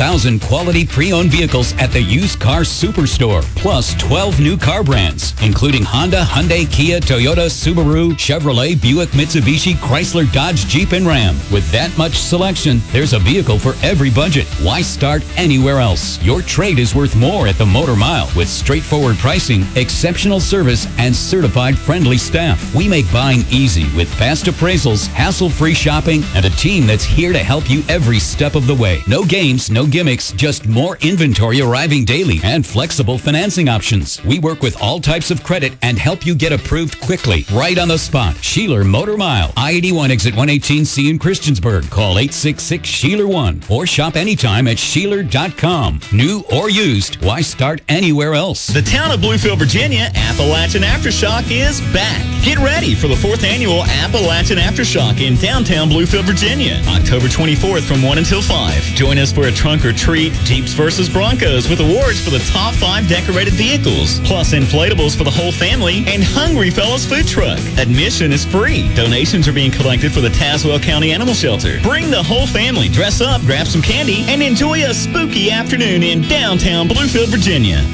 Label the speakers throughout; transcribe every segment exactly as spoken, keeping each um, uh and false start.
Speaker 1: thousand quality pre-owned vehicles at the Used Car Superstore, plus twelve new car brands, including Honda, Hyundai, Kia, Toyota, Subaru, Chevrolet, Buick, Mitsubishi, Chrysler, Dodge, Jeep, and Ram. With that much selection, there's a vehicle for every budget. Why start anywhere else? Your trade is worth more at the Motor Mile with straightforward pricing, exceptional service, and certified friendly staff. We make buying easy with fast appraisals, hassle-free shopping, and a team that's here to help you every step of the way. No games, no gimmicks, just more inventory arriving daily and flexible financing options. We work with all types of credit and help you get approved quickly, right on the spot. Sheeler Motor Mile, I eighty-one exit one eighteen C in Christiansburg. Call eight six six, S H E E L E R one or shop anytime at Sheeler dot com. New or used, why start anywhere else?
Speaker 2: The town of Bluefield, Virginia, Appalachian Aftershock is back. Get ready for the fourth annual Appalachian Aftershock in downtown Bluefield, Virginia, October twenty-fourth from one until five. Join us for a trunk or treat, Jeeps versus Broncos with awards for the top five decorated vehicles, plus inflatables for the whole family and Hungry Fellas food truck. Admission is free. Donations are being collected for the Tazewell County Animal Shelter. Bring the whole family, dress up, grab some candy, and enjoy a spooky afternoon in downtown Bluefield, Virginia.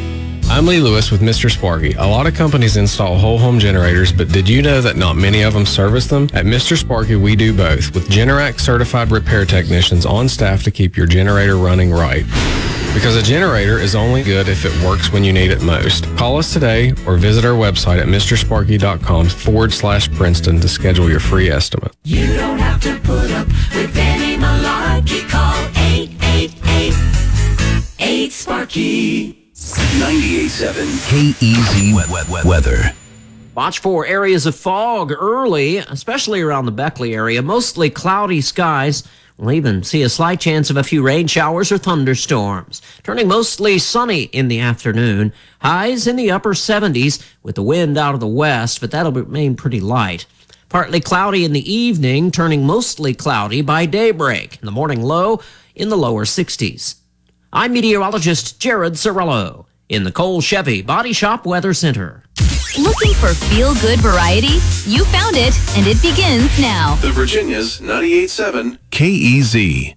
Speaker 3: I'm Lee Lewis with Mister Sparky. A lot of companies install whole home generators, but did you know that not many of them service them? At Mister Sparky, we do both, with Generac certified repair technicians on staff to keep your generator running right. Because a generator is only good if it works when you need it most. Call us today or visit our website at MrSparky.com forward slash Princeton to schedule your free estimate.
Speaker 4: You don't have to put up with any malarkey. Call eight eight eight, eight Sparky.
Speaker 5: ninety-eight point seven K E Z wet, wet, wet, weather.
Speaker 6: Watch for areas of fog early, especially around the Beckley area. Mostly cloudy skies. We'll even see a slight chance of a few rain showers or thunderstorms. Turning mostly sunny in the afternoon. Highs in the upper seventies with the wind out of the west, but that'll remain pretty light. Partly cloudy in the evening, turning mostly cloudy by daybreak. The morning low in the lower sixties. I'm meteorologist Jared Cirillo in the Cole Chevy Body Shop Weather Center.
Speaker 7: Looking for feel-good variety? You found it, and it begins now.
Speaker 5: The Virginia's ninety-eight point seven K E Z.